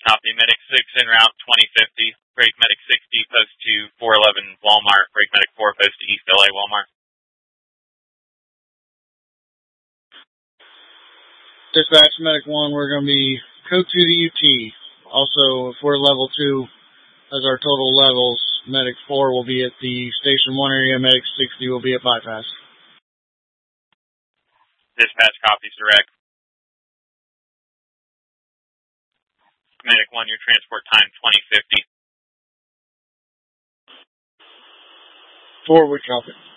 Copy. Medic 6 en route 2050. Break Medic 60, post to 411 Walmart. Break Medic 4, post to East LA Walmart. Dispatch Medic 1, we're going to be code 2 to UT. Also, if we're level 2 as our total levels, Medic 4 will be at the Station 1 area, Medic 60 will be at Bypass. Dispatch copies direct. Medic 1, your transport time 2050. Forward copy.